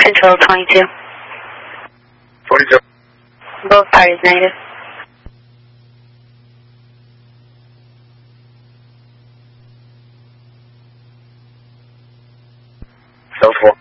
Control 22. 42. Both parties negative. Cell 4.